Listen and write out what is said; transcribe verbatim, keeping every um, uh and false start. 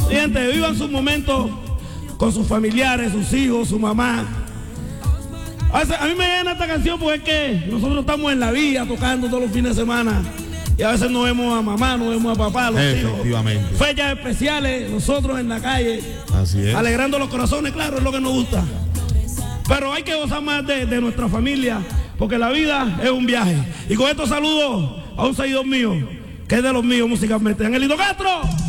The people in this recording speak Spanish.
Gente, vivan sus momentos con sus familiares, sus hijos, su mamá. A, veces, a mí me llena esta canción porque es que nosotros estamos en la vía tocando todos los fines de semana y a veces no vemos a mamá, no vemos a papá, los Efectivamente. hijos. Fechas especiales, nosotros en la calle, así es, alegrando los corazones, claro, es lo que nos gusta. Pero hay que gozar más de, de nuestra familia, porque la vida es un viaje. Y con esto saludo a un seguidor mío, que es de los míos musicalmente, Angelito Castro.